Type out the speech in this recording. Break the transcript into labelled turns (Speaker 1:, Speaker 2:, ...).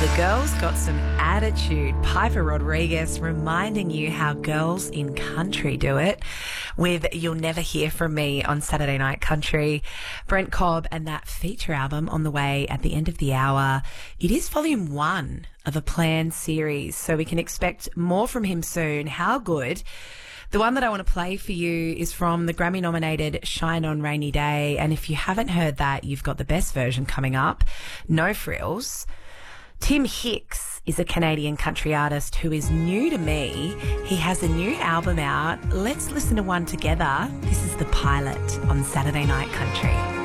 Speaker 1: The girls got some attitude. Piper Rodriguez reminding you how girls in country do it with You'll Never Hear From Me on Saturday Night Country. Brent Cobb and that feature album on the way at the end of the hour. It is volume 1 of a planned series, so we can expect more from him soon. How good. The one that I want to play for you is from the Grammy-nominated Shine On Rainy Day, and if you haven't heard that, you've got the best version coming up. No Frills. Tim Hicks is a Canadian country artist who is new to me. He has a new album out. Let's listen to one together. This is The Pilot on Saturday Night Country.